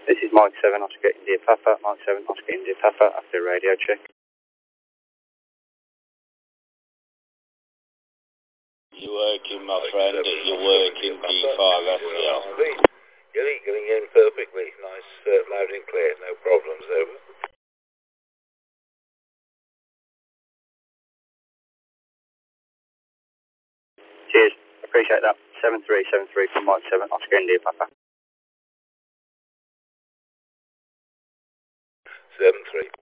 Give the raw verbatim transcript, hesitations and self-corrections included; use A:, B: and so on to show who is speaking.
A: This is Mike seven, Oscar India Papa, Mike seven, Oscar India Papa, after radio check.
B: You're working, my friend, you're working, D five S L.
C: You're getting in perfectly, nice, uh, loud and clear, no problems, over.
A: Cheers, appreciate that. seven three seven three from Mike seven, Oscar India Papa.
C: seven three.